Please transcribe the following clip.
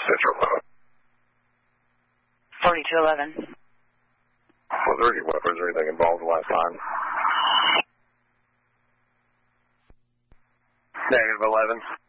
4211. Was there any weapons or anything involved last time? -11.